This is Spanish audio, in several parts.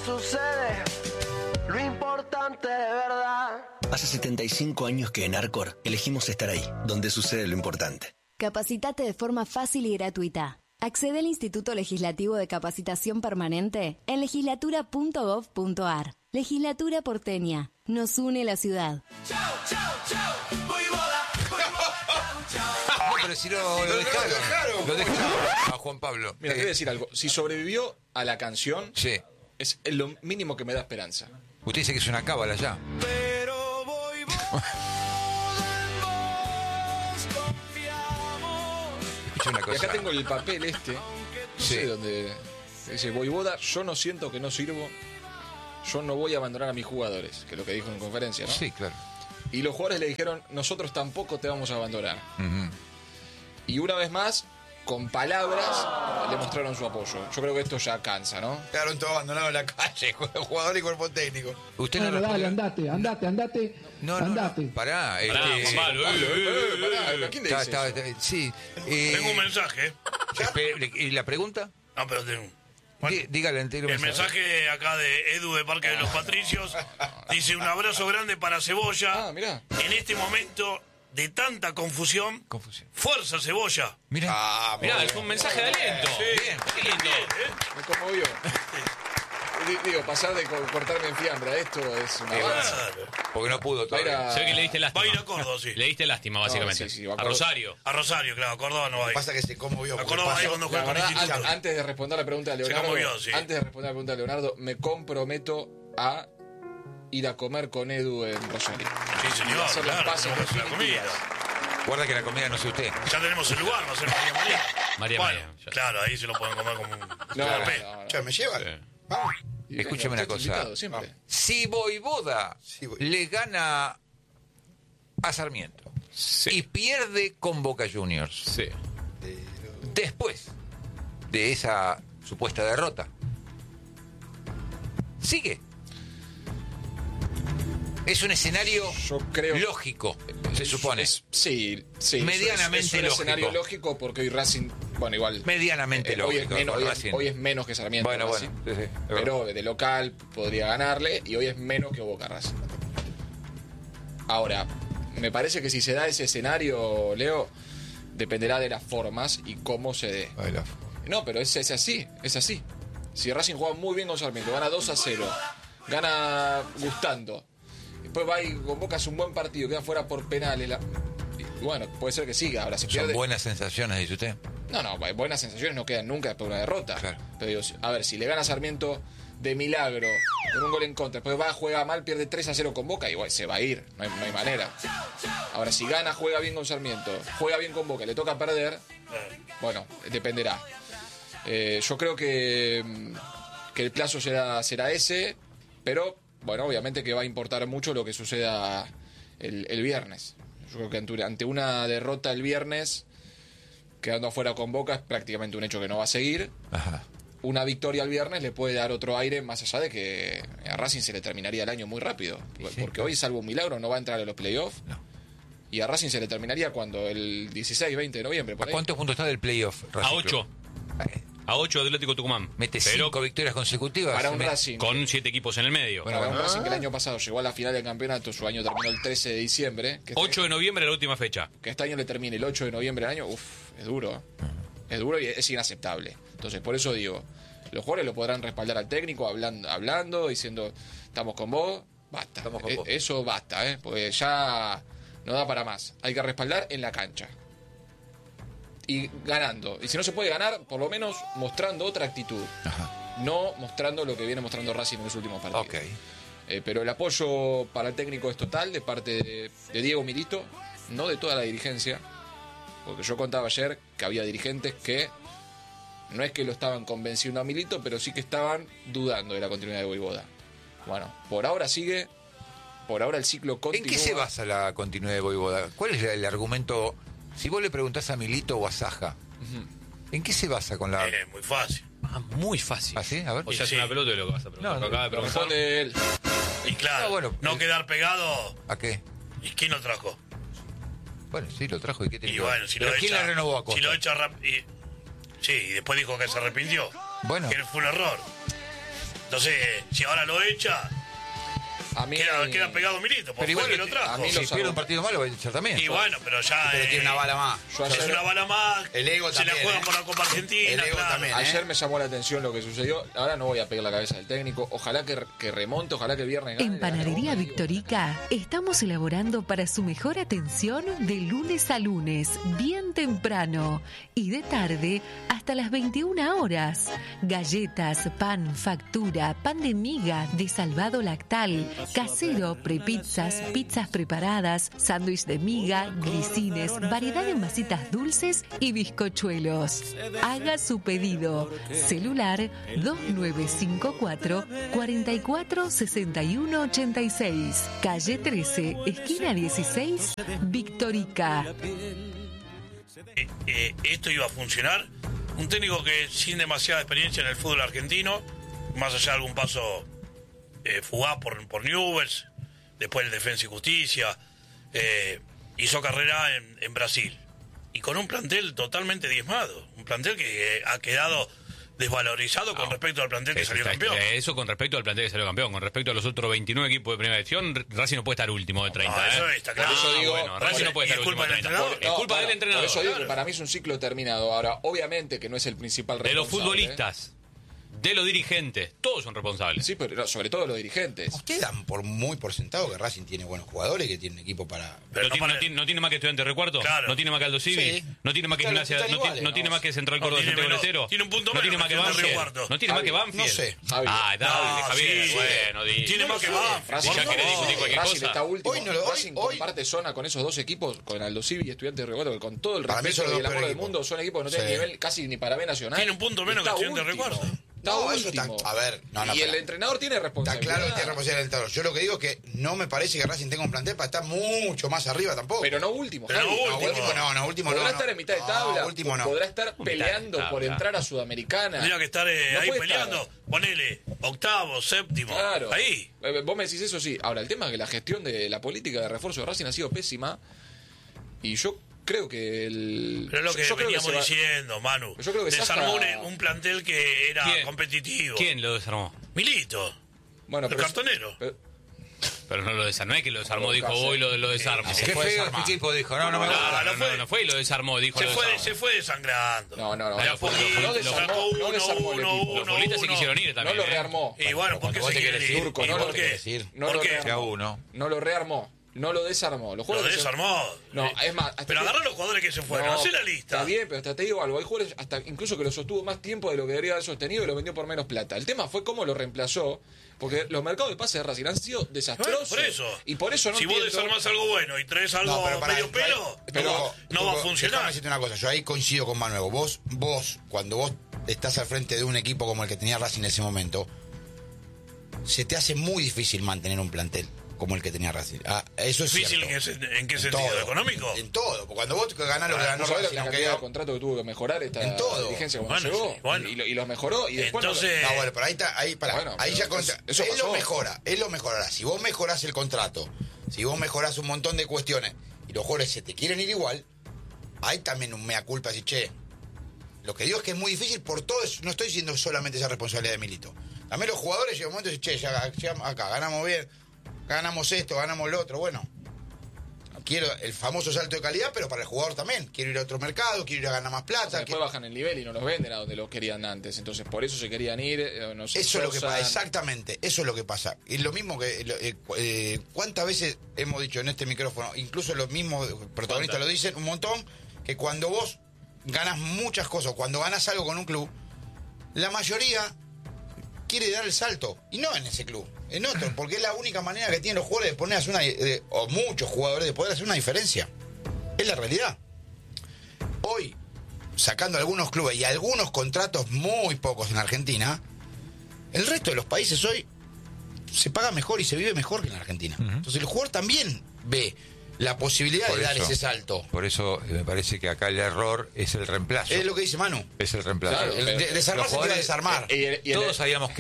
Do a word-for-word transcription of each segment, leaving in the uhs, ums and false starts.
sucede lo importante de verdad. Hace setenta y cinco años que en Arcor elegimos estar ahí, donde sucede lo importante. Capacitate de forma fácil y gratuita. Accede al Instituto Legislativo de Capacitación Permanente en legislatura punto gov punto ar. Legislatura porteña. Nos une la ciudad. Chau, chau, chau. Voy boda, voy boda. No, pero si no lo dejaron. Lo dejaron a Juan Pablo. Mira, te voy a decir algo. Si sobrevivió a la canción, Sí. es lo mínimo que me da esperanza. Usted dice que es una cábala ya. Pero voy boda, en vos confiamos. Escucha una Y cosa. acá tengo el papel este, no Sí. sé, donde dice Voivoda, yo no siento que no sirvo, yo no voy a abandonar a mis jugadores, que es lo que dijo en conferencia, ¿no? Sí, claro. Y los jugadores le dijeron, nosotros tampoco te vamos a abandonar. Ujú. Y una vez más, con palabras, le mostraron su apoyo. Yo creo que esto ya cansa, ¿no? Quedaron todos abandonados en la calle, jugador y cuerpo técnico. Usted no Bueno, dale, respondió. andate, andate, andate, No, no, andate. no. Pará. este, Pará, Juan Pablo, eh, eh, Eh, pará, ¿a quién le está- dice está- eso? está- sí. eh, Tengo un mensaje. espe- ¿Y la pregunta? No, pero tengo. Dí- Dígale entero. El mensaje acá de Edu de Parque de los Patricios dice: un abrazo grande para Cebolla. Ah, mirá. En este momento de tanta confusión, Confusión. fuerza Cebolla. Mira. Ah, Mirá, es un mensaje de aliento. Bien. Qué lindo. Me conmovió. Di- Digo, pasar de co- cortarme en fiambra a esto es una avance. Claro. Porque no pudo Va a ir todavía. a- Se ve que le diste lástima. Va a ir a Córdoba, sí. Le diste lástima, básicamente. No, sí, sí, va a a Córdoba. Rosario. A Rosario, claro, a Córdoba no va a ir. Pasa que se conmovió. A porque Córdoba ahí pasó- cuando La juega con el verdad, an- instituto. antes de responder la pregunta de Se Leonardo, conmovió, sí. antes de responder la pregunta de Leonardo, me comprometo a ir a comer con Edu en Rosario. Sí, Y señor, hacer las claro, paces tenemos la definitivas. comida. Guarda que la comida no sé usted. Ya tenemos el lugar, va a ser María María. María Bueno, María, ya. claro, ahí se lo pueden comer como un No, canapé. no, no. Che, ¿me llevan? Sí. Vamos. Y Escúcheme venga, una usted cosa. invitado siempre. Si Voivoda Sí, voy. le gana a Sarmiento y pierde con Boca Juniors Sí. después de esa supuesta derrota, sigue. Es un escenario Yo creo lógico, se supone. Es- sí, sí. Medianamente es, es un lógico. escenario lógico porque hoy Racing, bueno, igual. Medianamente eh, hoy, es lógico. menos, por hoy, es, Racing. hoy es menos que Sarmiento. Bueno, Racing. bueno. sí, sí, es verdad. Pero de local podría ganarle y hoy es menos que Boca Racing. Ahora, me parece que si se da ese escenario, Leo, dependerá de las formas y cómo se dé. Ay, la- No, pero es, es así, es así. Si Racing juega muy bien con Sarmiento, gana dos a cero, gana gustando, después va y con Boca hace un buen partido, queda fuera por penales. La... y bueno, puede ser que siga. Ahora se Son pierde. buenas sensaciones, dice usted. No, no, buenas sensaciones no quedan nunca después de una derrota. Claro. Pero digo, si- a ver, si le gana Sarmiento de milagro, con un gol en contra, después va, juega mal, pierde tres a cero con Boca, igual se va a ir, no hay, no hay manera. Ahora, si gana, juega bien con Sarmiento, juega bien con Boca, le toca perder, bueno, dependerá. Eh, yo creo que, mm, que el plazo será, será ese, pero bueno, obviamente que va a importar mucho lo que suceda el, el viernes. Yo creo que ante, ante una derrota el viernes, quedando afuera con Boca, es prácticamente un hecho que no va a seguir. Ajá. Una victoria el viernes le puede dar otro aire, más allá de que a Racing se le terminaría el año muy rápido. Sí, Porque claro. hoy, salvo un milagro, no va a entrar a los playoffs. No. Y a Racing se le terminaría cuando, el dieciséis, veinte de noviembre. Por ¿A ahí. cuántos puntos está del playoff, A Racing ocho. Club? Eh, A ocho Atlético Tucumán. Mete Pero cinco victorias consecutivas. Para un Me- Racing. con siete equipos en el medio. Bueno, Para un bueno. Racing que el año pasado llegó a la final del campeonato, su año terminó el trece de diciembre. Que este, ocho de noviembre la última fecha. que este año le termine el ocho de noviembre del año, uff, es duro. ¿eh? Es duro y es inaceptable. Entonces, por eso digo, los jugadores lo podrán respaldar al técnico hablando, hablando diciendo, estamos con vos, basta. Estamos con E- vos. Eso basta, ¿eh? Porque ya no da para más. Hay que respaldar en la cancha. Y ganando. Y si no se puede ganar, por lo menos mostrando otra actitud. Ajá. No mostrando lo que viene mostrando Racing en los últimos partidos. Ok. Eh, pero el apoyo para el técnico es total de parte de, de Diego Milito, no de toda la dirigencia. Porque yo contaba ayer que había dirigentes que no es que lo estaban convenciendo a Milito, pero sí que estaban dudando de la continuidad de Voivoda. Bueno, por ahora sigue, por ahora el ciclo ¿En continúa. qué se basa la continuidad de Voivoda? ¿Cuál es el argumento? Si vos le preguntás a Milito o a Saja, ¿en qué se basa con la...? Eh, muy fácil. Ah, muy fácil. ¿Ah, sí? A ver. O sea, Sí. es una pelota de lo que vas a preguntar. No, Lo no, acaba de preguntar. Responde él. Y claro, Ah, bueno, no el- quedar pegado. ¿A qué? ¿Y quién lo trajo? Bueno, sí, lo trajo. ¿Y qué tiene Y que ver? bueno, si ¿Pero lo quién echa. la renovó a Costa? Si lo echa rap- y- Sí, y después dijo que se arrepintió. Bueno, Que fue un error. Entonces, si ahora lo echa, A mí, queda, queda pegado Milito, porque Pero fue igual, el que lo trajo. a mí si los pierde un argu- partido malo, va a echar también. Y bueno, pero ya Pero eh, tiene una bala más. Yo es ayer, una bala más. El ego se también, la juegan eh. por la Copa Argentina, El ego claro. también. ayer me llamó la atención lo que sucedió. Ahora no voy a pedir la cabeza del técnico. Ojalá que, que remonte, ojalá que el viernes gane. En Panadería Victorica estamos elaborando para su mejor atención de lunes a lunes, bien temprano y de tarde hasta las veintiuna horas. Galletas, pan, factura, pan de miga, de salvado lactal, casero, prepizzas, pizzas preparadas, sándwich de miga, grisines, variedad de masitas dulces y bizcochuelos. Haga su pedido. Celular dos nueve cinco cuatro, cuatro cuatro seis uno ocho seis. Calle trece, esquina dieciséis, Victorica. Eh, eh, esto iba a funcionar. Un técnico que sin demasiada experiencia en el fútbol argentino, más allá de algún paso eh, fugaz por, por Newell's, después el Defensa y Justicia, eh, hizo carrera en, en Brasil. Y con un plantel totalmente diezmado. Un plantel que eh, ha quedado desvalorizado con No. respecto al plantel que Eso, salió está- campeón. eh, eso con respecto al plantel que salió campeón. Con respecto a los otros veintinueve equipos de primera división, Racing no puede estar último de treinta. No, eso ¿eh? está claro. Por eso digo- bueno, Racing no puede ¿y estar es último culpa de del treinta. entrenador? Es culpa para- del entrenador. Por eso digo claro. que para mí es un ciclo terminado. Ahora, obviamente que no es el principal De los responsable. futbolistas, de los dirigentes, todos son responsables. Sí, pero no, sobre todo los dirigentes. Ustedes dan por muy por sentado que Racing tiene buenos jugadores, que tiene un equipo para... Pero no, no tiene, para- no tiene- no tiene más que Estudiantes de Recuarto, Claro. no tiene más que Aldo Civi, Sí. no tiene más que Están- Gimnasia, están no, tiene- iguales, no tiene ¿no? más que Central No Córdoba tiene Santiago del menos- Estero, tiene un punto no tiene menos más que que Estudiantes de Banfield, Recuarto. no tiene más que Javi, Banfield. no sé. Javi. Ah, dale, No, Javier, sí. bueno, di. Tiene más que sé, Banfield. Racing, Si ya no, querés discutir cualquier Racing cosa. está último. Hoy no lo- hoy- Racing hoy- comparte zona con esos dos equipos, con Aldo Civi y Estudiantes de Recuerdo, que con todo el Para mí respeto son los y el dos amor peores del mundo equipos. son equipos que no tienen Sí. nivel casi ni para B nacional. Tiene un punto menos que Está Estudiantes de último. Recuerdo. Está No, eso está- último. a ver, no, no, y el pará. entrenador tiene Está responsabilidad. claro que tiene responsabilidad del entrenador. Yo lo que digo es que no me parece que Racing tenga un plantel para estar mucho más arriba tampoco. Pero no último, Pero Javi. no No, último. último no, no, último no. Podrá no. estar en mitad de No, tabla, último no. podrá estar peleando tabla. por entrar a Sudamericana. Tendría que estar eh, No ahí puede peleando. estar. Ponele octavo, séptimo. Claro. Ahí. Eh, Vos me decís eso, sí. Ahora, el tema es que la gestión de la política de refuerzo de Racing ha sido pésima. Y yo creo que el. Pero es lo yo- que yo creo veníamos se va- diciendo, Manu. Yo creo que Desarmó Saja- un, un plantel que era ¿Quién? competitivo. ¿Quién lo desarmó? Milito. Bueno, El pero- cartonero. pero- Pero no lo desarmó, no es que lo desarmó, Como dijo Lucas, hoy eh. lo, lo desarmo. se Qué fue feo desarmado. este tipo dijo. No, no me No, gusta. No, no no, fue- no, no fue y lo desarmó, dijo Se lo fue, desarmó. se fue desangrando. No, no, no. Era No, poquito, no los- desarmó, sacó no uno, desarmó el uno, equipo. Los uno, futbolistas se uno. quisieron ir No también. lo ¿eh? rearmó. Y bueno, ¿por qué vos se te quiere querés ir? ir, Turco, ¿Y no por lo qué? querés ir. No ¿Por lo qué? rearmó. Que a uno. No lo rearmó. No lo desarmó. Los Lo jugadores se- desarmó. No, Eh, es más. hasta Pero que- agarrá los jugadores que se fueron. Hacé la lista. Está bien, pero hasta te digo algo. Hay jugadores hasta incluso que lo sostuvo más tiempo de lo que debería haber sostenido y lo vendió por menos plata. El tema fue cómo lo reemplazó. Porque los mercados de pases de Racing han sido Bueno, desastrosos. por eso. Y por eso no si vos entiendo- desarmás algo bueno y traes algo No, pero pará, medio yo pelo, ahí- no, va- Turco, no va a Turco, funcionar. déjame decirte una cosa, yo ahí coincido con Manuel. Vos, vos, cuando vos estás al frente de un equipo como el que tenía Racing en ese momento, se te hace muy difícil mantener un plantel como el que tenía Racing. Ah, eso es ¿Difícil cierto. en qué, sen- en qué En sentido? todo. ¿Económico? En todo, porque cuando vos ganás lo que Ah, ganó ¿vos sabés Racing, la aunque cantidad de diga- contratos que tuvo que mejorar esta En todo. dirigencia cuando Bueno, llegó? sí, bueno. Y, lo- y los mejoró y después no lo- Entonces, No, bueno, pero ahí está, ahí, pará, Bueno, ahí pero ya contra- eso él lo pasó. mejora, él lo mejorará. Si vos mejorás el contrato, si vos mejorás un montón de cuestiones y los jugadores se te quieren ir igual, hay también un mea culpa así, che. Lo que digo es que es muy difícil por todo eso, no estoy diciendo solamente esa responsabilidad de Milito. También los jugadores llegan un momento y dicen, che, ya, ya acá ganamos bien, ganamos esto, ganamos lo otro, bueno. Quiero el famoso salto de calidad, pero para el jugador también. Quiero ir a otro mercado, quiero ir a ganar más O plata. sea, después quiero- bajan el nivel y no los venden a donde los querían antes. Entonces, por eso se querían ir. eh, No sé, Eso es lo que Sosa, pasa, exactamente, eso es lo que pasa. Y lo mismo que, lo- eh, cu- eh, ¿cuántas veces hemos dicho en este micrófono, incluso los mismos protagonistas lo dicen un montón, que cuando vos ganas muchas cosas, cuando ganas algo con un club, la mayoría quiere dar el salto, y no en ese club, en otro, porque es la única manera que tienen los jugadores de poner a hacer una, de- o muchos jugadores de poder hacer una diferencia. Es la realidad. Hoy, sacando algunos clubes y algunos contratos muy pocos en Argentina, el resto de los países hoy se paga mejor y se vive mejor que en la Argentina. Entonces el jugador también ve la posibilidad Por de dar eso. ese salto. Por eso eh, me parece que acá el error es el reemplazo. Es lo que dice Manu. Es el reemplazo. Claro, El pero- de- desarmar los se quiere jugadores- desarmar. Eh, y el- y el- Todos sabíamos que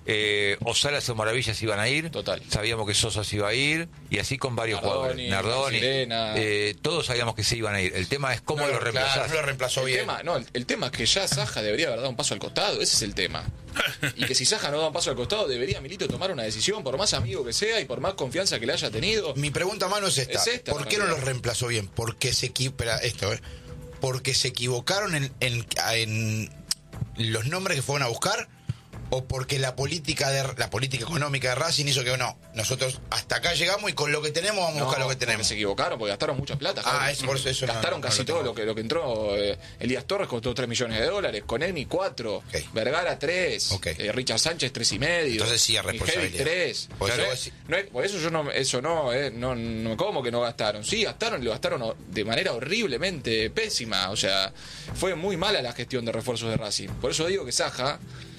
Eh, Osalas o Maravillas iban a ir. Total. Sabíamos que Sosa se iba a ir. Y así con varios Nardoni, jugadores. Nardoni. Sirena. Eh, todos sabíamos que se iban a ir. El tema es cómo No, lo claro, reemplazás. no lo reemplazó El bien. tema, no, el, el tema es que ya Saja debería haber dado un paso al costado, ese es el tema. Y que si Saja no da un paso al costado, debería Milito tomar una decisión, por más amigo que sea y por más confianza que le haya tenido. Mi pregunta, Manu, es esta. Es esta, ¿Por en qué no realidad. los reemplazó bien? Porque se equi- espera, esto, ¿eh? Porque se equivocaron en, en, en los nombres que fueron a buscar, o porque la política de la política económica de Racing hizo que no, nosotros hasta acá llegamos y con lo que tenemos vamos a buscar lo que porque tenemos. se equivocaron, porque gastaron mucha plata. Ah, Javi. es por eso- eso no- Gastaron no casi lo todo tengo. lo que, lo que entró. eh, Elías Torres costó tres millones de dólares, Conelmi cuatro, Ok. Vergara tres, Ok. eh, Richard Sánchez tres y medio. Entonces sí es responsabilidad. tres. Por eso No vos es- decís- no es- por eso yo no, eso no, eh, no, no, ¿cómo que no gastaron? Sí, gastaron, y lo gastaron de manera horriblemente pésima. O sea, fue muy mala la gestión de refuerzos de Racing. Por eso digo que Saja,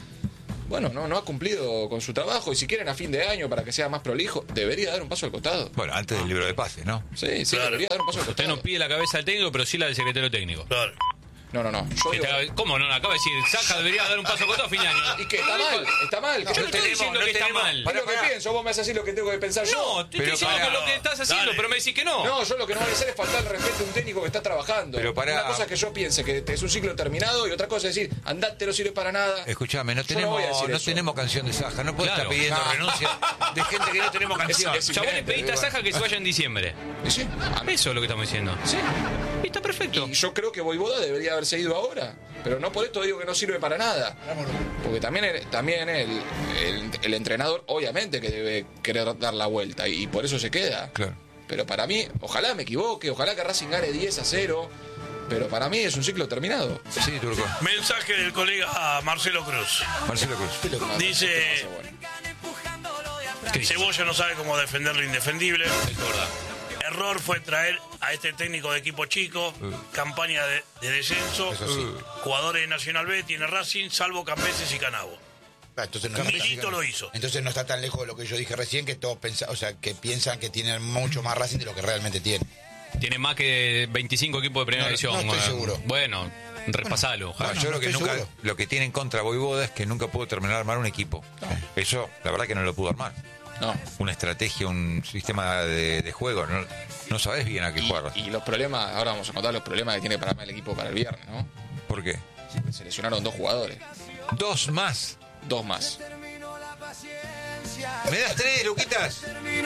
bueno, no, no ha cumplido con su trabajo, y si quieren a fin de año para que sea más prolijo, debería dar un paso al costado. Bueno, antes del libro de pases, ¿no? Sí, sí, Claro. debería dar un paso al Usted costado. no pide la cabeza del técnico, pero sí la del secretario técnico. Claro. No, no, no. Yo digo- Está- ¿Cómo no? Acaba de decir, Saja debería dar un paso a costado a fin de año. y que está mal, está mal. Yo que no no estoy tenemos- diciendo no que está tenemos- mal. es lo que pienso, vos me haces así lo que tengo que pensar No, yo. te estoy Pero diciendo pará. que lo que estás haciendo, Dale. pero me decís que no. No, yo lo que no voy a hacer es faltar el respeto a un técnico que está trabajando. Pero pará. Una cosa es que yo piense que es un ciclo terminado, y otra cosa es decir, andate, no sirve para nada. Escuchame, no Yo tenemos, voy a decir no eso. tenemos canción de Saja. No puedes Claro. estar pidiendo No. renuncia de gente que no tenemos canción. Es- es- Ya vos le pediste a Saja que se vaya en diciembre. Y sí, a mí- Eso es lo que estamos diciendo. sí. Y está perfecto. Y yo creo que Voivoda debería haberse ido ahora. Pero no por esto digo que no sirve para nada. Porque también, el, también el, el, el entrenador, obviamente, que debe querer dar la vuelta. Y por eso se queda. Claro. Pero para mí, ojalá me equivoque, ojalá que Racing gane diez a cero. Pero para mí es un ciclo terminado. Sí, Turco. Mensaje del colega Marcelo Cruz. Marcelo Cruz. Dice, Cebolla no sabe cómo defender lo indefendible. Error fue traer a este técnico de equipo chico, campaña de, de descenso, Eso sí. jugadores de Nacional B, tiene Racing, salvo Campeses y Canabo. Ah, entonces no Milito lo hizo. Entonces no está tan lejos de lo que yo dije recién, que todos pensa, o sea, que piensan que tienen mucho más Racing de lo que realmente tienen. Tiene más que veinticinco equipos de primera No, división. no estoy eh. seguro. Bueno, repasalo. No, ojalá. yo creo que estoy nunca, seguro. lo que tiene en contra Voivoda es que nunca pudo terminar de armar un equipo. Eso, la verdad que no lo pudo armar. No. Una estrategia, un sistema de, de juego. No, no sabes bien a qué Y, jugar. y los problemas, ahora vamos a contar los problemas que tiene para armar el equipo para el viernes, ¿no? ¿Por qué? Se lesionaron dos jugadores. Dos más. Dos más. ¿Me das tres, Luquitas?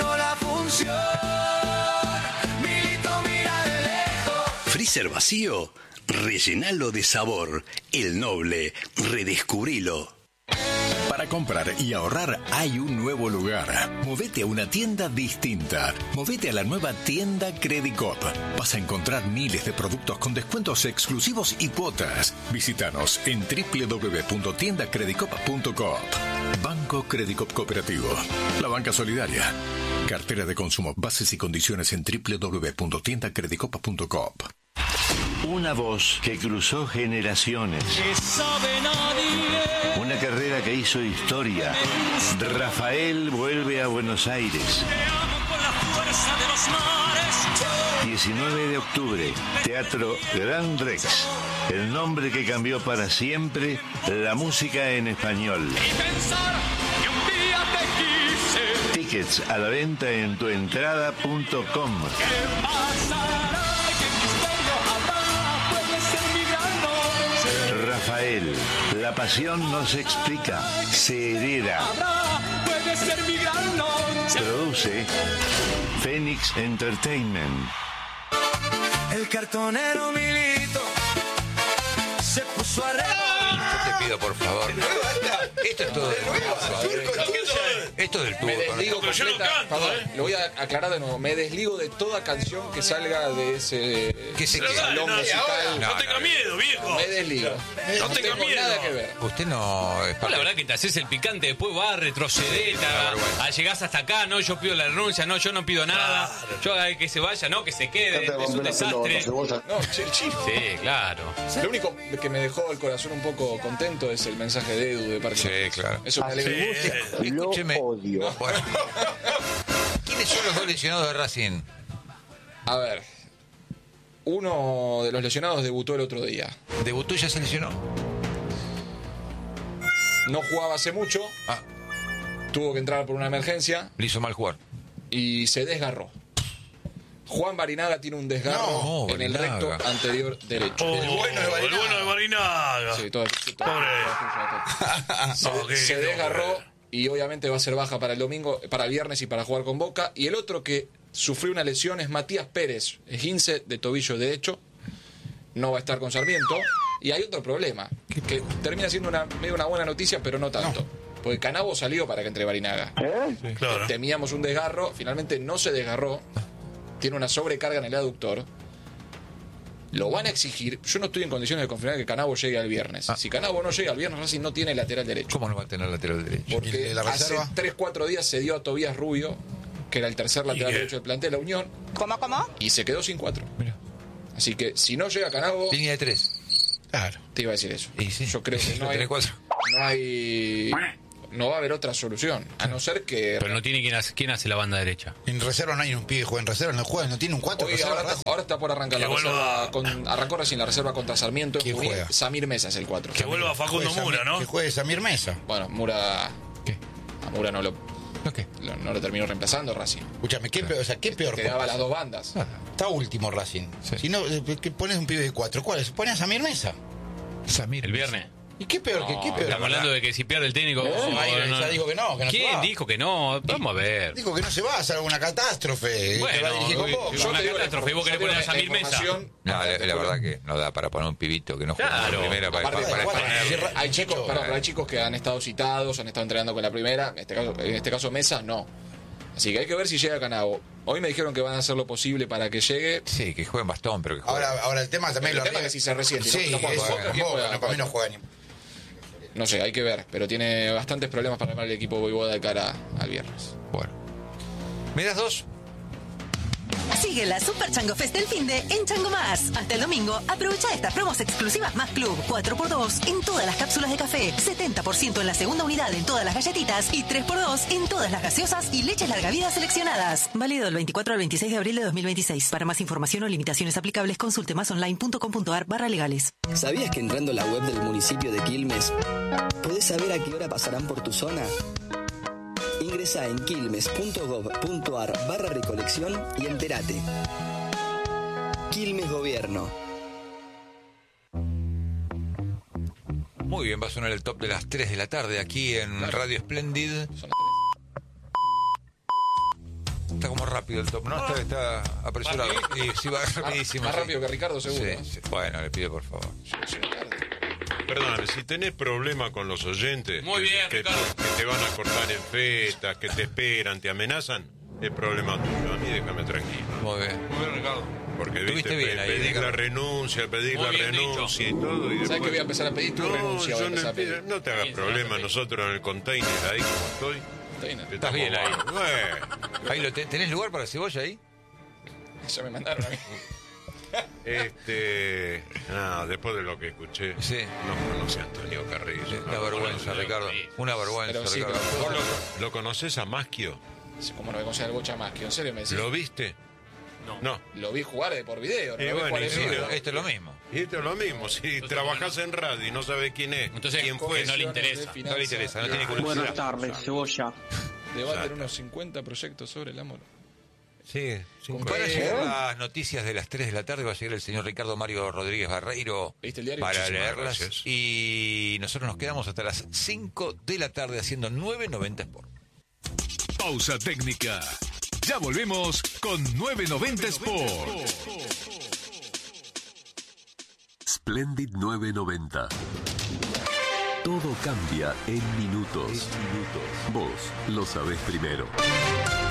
Freezer vacío, rellenalo de sabor. El Noble, redescubrilo. Para comprar y ahorrar hay un nuevo lugar. Movete a una tienda distinta. Movete a la nueva tienda Credicop. Vas a encontrar miles de productos con descuentos exclusivos y cuotas. Visítanos en doble u doble u doble u punto tienda credicop punto coop. Banco Credicop Cooperativo. La banca solidaria. Cartera de consumo. Bases y condiciones en doble u doble u doble u punto tienda credicop punto coop. Una voz que cruzó generaciones. Una carrera que hizo historia. Rafael vuelve a Buenos Aires. diecinueve de octubre, Teatro Gran Rex. El nombre que cambió para siempre la música en español. Tickets a la venta en tuentrada punto com. Rafael, la pasión no se explica, se hereda. Produce Phoenix Entertainment. El cartonero Milito se puso a Yo te pido, por favor. Esto es todo del Esto es del tubo. Me desligo Pero yo no completa- canto, perdón, ¿eh? lo voy a aclarar de nuevo. Me desligo de toda canción que salga de ese Que se Pero quede. dale, salón no, musical. no No, tenga no, miedo, viejo. Me desligo. No tenga tengo miedo. nada que ver. Usted no es Vos parte- la verdad que te haces el picante, después vas a retroceder, Una vergüenza. a, llegás hasta acá, no, yo pido la renuncia, no, yo no pido nada, yo a que se vaya, no, que se quede, es un desastre. No, che, el chiste. Sí, claro. Lo único que me dejó el corazón un poco contento es el mensaje de Edu de Parque. Sí, claro. Eso me alegra Sí. mucho. Escúcheme. Bueno. ¿Quiénes son los dos lesionados de Racing? A ver. Uno de los lesionados debutó el otro día. ¿Debutó y ya se lesionó? No jugaba hace mucho. Ah, tuvo que entrar por una emergencia. Le hizo mal jugar. Y se desgarró. Juan Barinaga tiene un desgarro No, en el Barinaga. recto anterior derecho. Oh, El bueno de el Barinaga. bueno de Barinaga. Sí, todo, todo- Pobre. todo- se, No, qué- se qué desgarró hombre. y obviamente va a ser baja para el domingo, para el viernes y para jugar con Boca. Y el otro que sufrió una lesión es Matías Pérez, esguince de tobillo derecho. No va a estar con Sarmiento. Y hay otro problema, que termina siendo una, medio una buena noticia, pero no tanto. Porque Canabo salió para que entre Barinaga. Sí, claro. Temíamos un desgarro, finalmente no se desgarró. Tiene una sobrecarga en el aductor. Lo van a exigir. Yo no estoy en condiciones de confirmar que Canabo llegue al viernes. Ah. Si Canabo no llega al viernes, Racing no tiene lateral derecho. ¿Cómo no va a tener lateral derecho? ¿Y Porque de la hace reserva? tres cuatro días se dio a Tobías Rubio, que era el tercer lateral qué? derecho del plantel de la Unión, ¿Cómo, cómo? y se quedó sin cuatro. Mira. Así que si no llega Canabo, Línea de tres. Claro. te iba a decir eso. Y sí. Yo creo que no hay, Tenés cuatro. no hay. No va a haber otra solución. A no ser que. Pero no tiene quien hace, quién hace la banda derecha. En reserva no hay un pibe que juega en reserva, no juega, no tiene un cuatro. Hoy reserva, ahora, está, Racing. ahora está por arrancar Que la vuelva- reserva. Con, arrancó recién la reserva contra Sarmiento. en ¿Quién Junín. juega? Samir Mesa es el cuatro. Que vuelva Facundo Juegue Mura, Samir- ¿no? Que juegue Samir Mesa. Bueno, Mura. ¿Qué? A Mura no lo, ¿No qué? lo- no lo terminó reemplazando Racing. Escúchame, ¿qué peor? O sea, ¿qué peor? Te daba las dos bandas. Está último Racing. Sí. Si no, eh, ¿qué pones un pibe de cuatro? ¿Cuál es? Pones a Samir Mesa. Samir. El viernes. ¿Y qué peor? ¿Qué, qué peor? Estamos hablando de que si pierde el técnico. No, o ahí no- ya dijo que no, que no se ¿Quién va. dijo que no? Vamos a ver. Dijo que no se va a hacer alguna catástrofe. Bueno, que va a dirigir con uy, Boca. yo- una te digo la catástrofe, vos querés información- poner a Samir la Mesa. información- No, la, la verdad que no da para poner un pibito que no juega en Claro. la primera para, Aparte, para, para cuatro, exponer. cierra- Hay chicos, Mucho. perdón, pero hay chicos que han estado citados, han estado entrenando con la primera, en este caso, en este caso Mesa no. Así que hay que ver si llega Canabo. Hoy me dijeron que van a hacer lo posible para que llegue. Sí, que juegue en bastón, pero que juegue. Ahora, ahora el tema también El lo tema arregla- es que si se resiente y no- Sí, no juega eso, con Boca, ¿quién Boca, juega? no, para mí no juega ni. No sé, hay que ver, pero tiene bastantes problemas para armar el equipo Voivoda de cara al viernes. Bueno. ¿Me das dos? Sigue la Super Chango Fest del finde en Chango Más. Hasta el domingo, aprovecha estas promos exclusivas Más Club. cuatro por dos en todas las cápsulas de café, setenta por ciento en la segunda unidad en todas las galletitas y tres por dos en todas las gaseosas y leches larga vida seleccionadas. Válido del veinticuatro al veintiséis de abril de dos mil veintiséis. Para más información o limitaciones aplicables, consulte másonline.com.ar barra legales. ¿Sabías que entrando a la web del municipio de Quilmes podés saber a qué hora pasarán por tu zona? Ingresa en quilmes.gov.ar barra recolección y entérate. Quilmes Gobierno. Muy bien, va a sonar el top de las tres de la tarde aquí en Radio Splendid. Está como rápido el top, ¿no? Está, está apresurado. Sí, sí, va rapidísimo. Más sí. rápido que Ricardo, seguro. Sí, sí. Bueno, le pido por favor. Perdóname, si tenés problema con los oyentes, Muy que- bien, que, Ricardo. que te van a cortar en fetas, que te esperan, te amenazan, es problema tuyo. A mí déjame tranquilo. Muy bien. Muy bien, Ricardo. Porque Estuviste viste, bien pe- ahí, pedir Ricardo. la renuncia, pedir Muy la bien renuncia dicho. y todo. Y ¿Sabes después... que voy a empezar a pedir tu No, renuncia? Voy a yo no, empezar a empiezo- pedir. no te hagas Sí, problema, sí. nosotros en el container ahí como estoy. Reina. Estás bien ahí. Bueno, Ahí lo te- ¿Tenés lugar para cebolla ahí? Ya me mandaron a mí. este. No, después de lo que escuché, Sí. no conoce a Antonio Carrillo. Una no lo vergüenza, conoce. Ricardo. Una vergüenza, Pero sí, Ricardo. pero- ¿Vos lo, lo conoces a Maschio? ¿Cómo no voy a conocer al Bocha más? ¿En serio me decís? ¿Lo viste? No. No. Lo vi jugar de por video, no Y lo vi bueno, jugar y en sí, vivo. Esto es lo mismo. Y esto es lo mismo, si trabajás en radio y no sabes quién es, Entonces, quién que fue, no le interesa. No le interesa, no tiene curiosidad. Buenas tardes, cebolla. Debaten unos cincuenta proyectos sobre el amor. Sí, ¿Con Van a qué? llegar las noticias de las tres de la tarde, va a llegar el señor Ricardo Mario Rodríguez Barreiro ¿Viste el diario? para Muchísimas leerlas. gracias. Y nosotros nos quedamos hasta las cinco de la tarde haciendo nueve noventa Sport. Pausa técnica. Ya volvemos con novecientos noventa Sport. Splendid novecientos noventa. Todo cambia en minutos. Vos lo sabés primero.